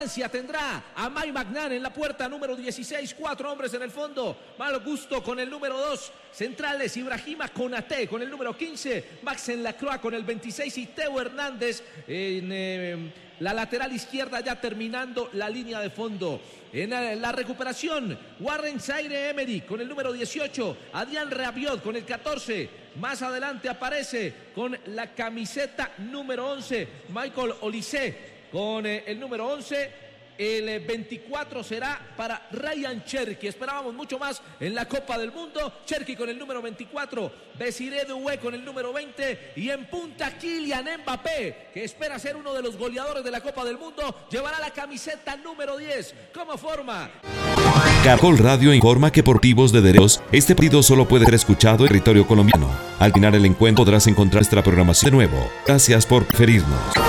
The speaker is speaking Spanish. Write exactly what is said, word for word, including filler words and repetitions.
Tendrá a Mike Magnan en la puerta, número dieciséis, cuatro hombres en el fondo. Mal gusto con el número dos. Centrales, Ibrahima Konaté con el número quince. Maxen Lacroix con el veintiséis y Teo Hernández en eh, la lateral izquierda, ya terminando la línea de fondo. En la, la recuperación, Warren Zaïre-Emery con el número dieciocho. Adrián Rabiot con el catorce. Más adelante aparece con la camiseta número once, Michael Olise con eh, el número once. El eh, veinticuatro será para Ryan Cherki. Esperábamos mucho más en la Copa del Mundo. Cherki con el número veinticuatro, Desiré Doué con el número veinte y en punta Kylian Mbappé, que espera ser uno de los goleadores de la Copa del Mundo, llevará la camiseta número diez. ¿Cómo forma? Caracol Radio informa que por motivos de derechos, este partido solo puede ser escuchado en territorio colombiano. Al final el encuentro podrás encontrar nuestra programación de nuevo. Gracias por preferirnos.